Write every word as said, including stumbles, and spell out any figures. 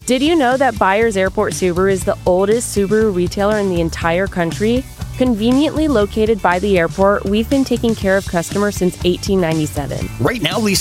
Did you know that Byers Airport Subaru is the oldest Subaru retailer in the entire country? Conveniently located by the airport, we've been taking care of customers since eighteen ninety-seven. Right now, lease